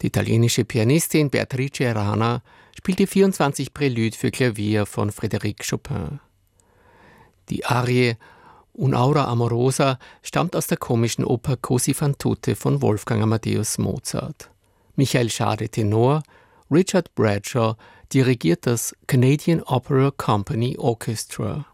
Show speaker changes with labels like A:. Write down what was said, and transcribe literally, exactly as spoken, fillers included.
A: Die italienische Pianistin Beatrice Rana spielt die vierundzwanzig Prälüde für Klavier von Frédéric Chopin. Die Arie Un'aura amorosa stammt aus der komischen Oper Così fan tutte von Wolfgang Amadeus Mozart. Michael Schade Tenor, Richard Bradshaw dirigiert das Canadian Opera Company Orchestra.